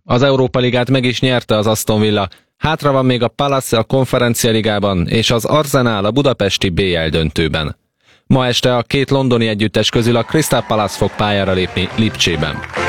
Az Európa Ligát meg is nyerte az Aston Villa, hátra van még a Palace a Konferencia Ligában és az Arsenal a budapesti BL döntőben. Ma este a két londoni együttes közül a Crystal Palace fog pályára lépni Lipcsében.